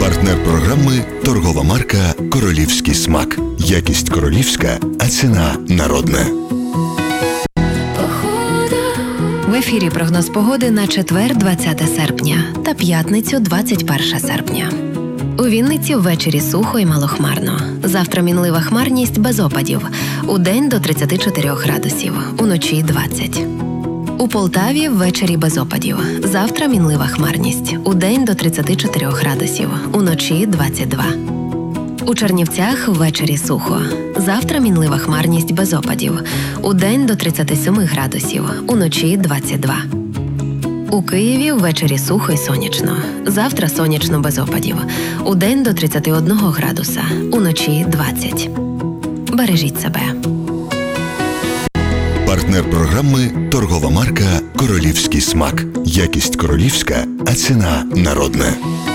Партнер програми – торгова марка «Королівський смак». Якість королівська, а ціна народна. В ефірі прогноз погоди на четвер 20 серпня та п'ятницю 21 серпня. У Вінниці ввечері сухо і малохмарно. Завтра мінлива хмарність без опадів. Удень до 34 градусів, уночі 20. У Полтаві ввечері без опадів. Завтра мінлива хмарність. Удень до 34 градусів, уночі 22. У Чернівцях ввечері сухо. Завтра мінлива хмарність без опадів. Удень до 37 градусів, уночі 22. У Києві ввечері сухо і сонячно. Завтра сонячно без опадів. Удень до 31 градуса, уночі 20. Бережіть себе. Партнер програми – торгова марка «Королівський смак». Якість королівська, а ціна народна.